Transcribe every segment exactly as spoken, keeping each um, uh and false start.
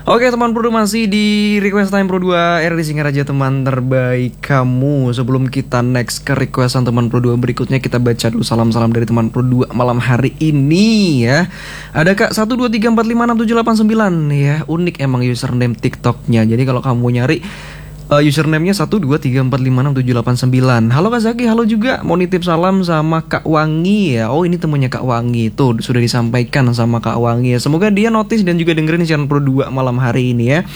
Oke teman Pro dua masih di Request Time Pro dua R D Singaraja teman terbaik kamu. Sebelum kita next ke requestan teman Pro dua berikutnya, kita baca dulu salam-salam dari teman Pro dua malam hari ini ya. Ada Kak satu dua tiga empat lima enam tujuh delapan sembilan ya. Unik emang username TikToknya. Jadi kalau kamu nyari Uh, username-nya satu dua tiga empat lima enam tujuh delapan sembilan. Halo Kak Zaki, halo juga. Mau nitip salam sama Kak Wangi ya. Oh ini temennya Kak Wangi. Tuh sudah disampaikan sama Kak Wangi ya. Semoga dia notice dan juga dengerin channel Pro dua malam hari ini ya.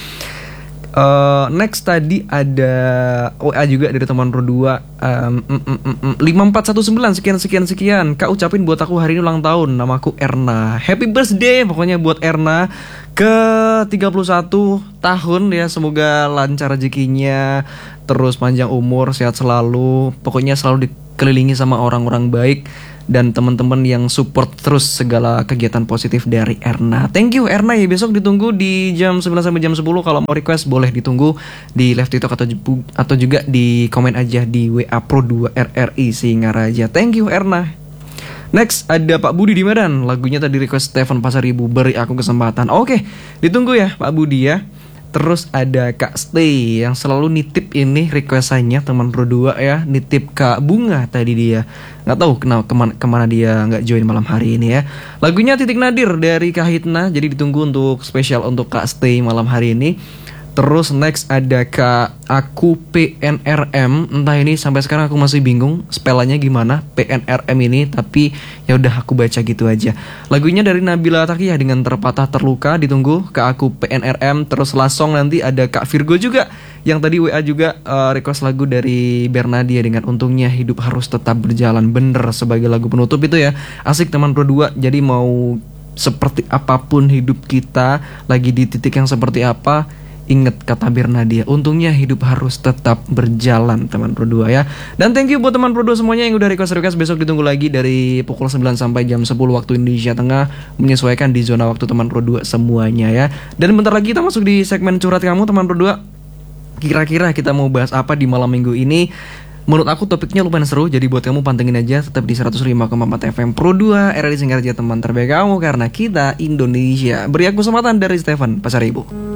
Uh, next tadi ada W A juga dari teman Pro dua um, mm, mm, mm, mm, lima empat satu sembilan sekian sekian sekian. Kak ucapin buat aku hari ini ulang tahun. Namaku Erna. Happy birthday pokoknya buat Erna ke tiga puluh satu tahun ya. Semoga lancar rezekinya, terus panjang umur, sehat selalu. Pokoknya selalu dikelilingi sama orang-orang baik dan teman-teman yang support terus segala kegiatan positif dari Erna. Thank you Erna ya. Besok ditunggu di jam sembilan sampai jam sepuluh. Kalau mau request boleh ditunggu di live TikTok atau atau juga di komen aja di W A Pro dua R R I Singaraja. Thank you Erna. Next ada Pak Budi di Medan. Lagunya tadi request Stefan Pasaribu, Beri Aku Kesempatan. Oke, ditunggu ya Pak Budi ya. Terus ada Kak Stay yang selalu nitip ini requestannya teman Pro dua ya. Nitip Kak Bunga tadi dia. Nggak tahu kenapa kemana, kemana dia nggak join malam hari ini ya. Lagunya Titik Nadir dari Kak Hitna. Jadi ditunggu untuk spesial untuk Kak Stay malam hari ini. Terus next ada Kak Aku P N R M. Entah ini sampai sekarang aku masih bingung spellannya gimana P N R M ini, tapi ya udah aku baca gitu aja. Lagunya dari Nabila Takiyah dengan Terpatah Terluka. Ditunggu Kak Aku P N R M. Terus langsung nanti ada Kak Virgo juga yang tadi W A juga uh, request lagu dari Bernadia dengan Untungnya Hidup Harus Tetap Berjalan. Bener sebagai lagu penutup itu ya. Asik teman Pro dua. Jadi mau seperti apapun hidup kita, lagi di titik yang seperti apa, ingat kata Bernadia, untungnya hidup harus tetap berjalan teman Pro dua ya. Dan thank you buat teman Pro dua semuanya yang udah request-request. Besok ditunggu lagi dari pukul sembilan sampai jam sepuluh waktu Indonesia Tengah, menyesuaikan di zona waktu teman Pro dua semuanya ya. Dan bentar lagi kita masuk di segmen curhat kamu teman Pro dua. Kira-kira kita mau bahas apa di malam minggu ini? Menurut aku topiknya lumayan seru, jadi buat kamu pantengin aja tetap di seratus lima koma empat F M Pro dua R R I Singaraja teman terbaik kamu, karena kita Indonesia. Beri aku kesempatan dari Stefan Pasaribu.